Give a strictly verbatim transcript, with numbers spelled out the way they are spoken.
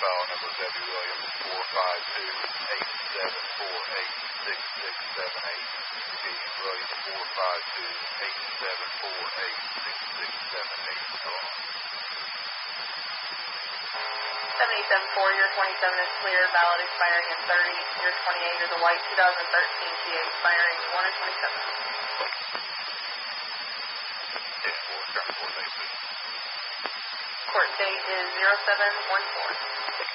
file number W. Williams four five two, eight seven four eight, six six seven eight. Repeat, Williams four five two, eight seven four eight, six six seven eight. So on. seventy-seven four, your twenty-seven is clear, valid expiring in thirty. Your twenty-eight is a white two thousand thirteen T A expiring one and twenty-seven. ten four, current court date, please. Court date is zero seven one four.